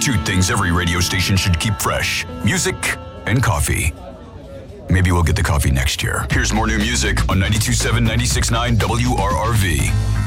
Two things every radio station should keep fresh: music and coffee. Maybe we'll get the coffee next year. Here's more new music on 92.7, 96.9 WRRV.